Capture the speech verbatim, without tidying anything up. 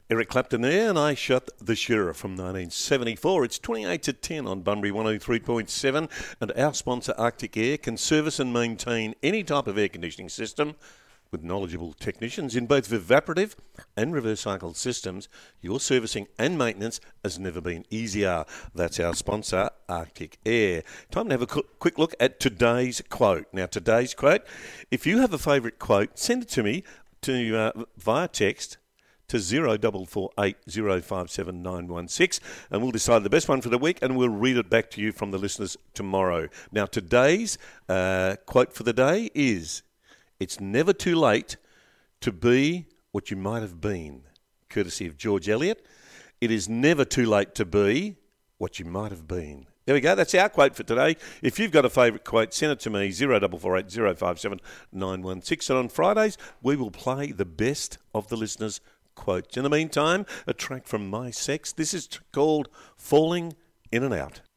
Eric Clapton there, and I shot the Shearer from nineteen seventy-four. It's twenty-eight to ten on Bunbury one oh three point seven, and our sponsor Arctic Air can service and maintain any type of air conditioning system with knowledgeable technicians in both evaporative and reverse cycle systems. Your servicing and maintenance has never been easier. That's our sponsor, Arctic Air. Time to have a quick look at today's quote. Now, today's quote, if you have a favourite quote, send it to me to uh, via text to zero four four eight zero five seven nine one six, and we'll decide the best one for the week, and we'll read it back to you from the listeners tomorrow. Now, today's uh, quote for the day is, "It's never too late to be what you might have been," courtesy of George Eliot. It is never too late to be what you might have been. There we go. That's our quote for today. If you've got a favourite quote, send it to me, zero four four eight zero five seven nine one six. And on Fridays, we will play the best of the listeners' quotes. In the meantime, a track from My Sex. This is called Falling In and Out.